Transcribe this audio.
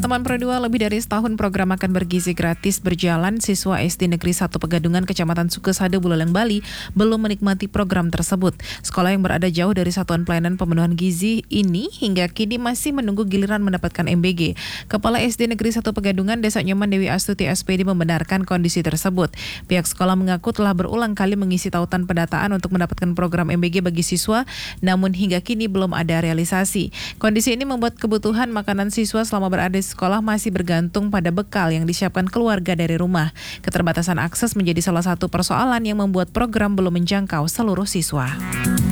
Teman Pro 2, lebih dari setahun program makan bergizi gratis berjalan. Siswa SD Negeri 1 Pegadungan, Kecamatan Sukesade, Buleleng, Bali belum menikmati program tersebut. Sekolah yang berada jauh dari Satuan Pelayanan Pemenuhan Gizi ini hingga kini masih menunggu giliran mendapatkan MBG. Kepala SD Negeri 1 Pegadungan, Desa Nyoman Dewi Astuti SPD, membenarkan kondisi tersebut. Pihak sekolah mengaku telah berulang kali mengisi tautan pendataan untuk mendapatkan program MBG bagi siswa, namun hingga kini belum ada realisasi. Kondisi ini membuat kebutuhan makanan siswa selama berada di sekolah masih bergantung pada bekal yang disiapkan keluarga dari rumah. Keterbatasan akses menjadi salah satu persoalan yang membuat program belum menjangkau seluruh siswa.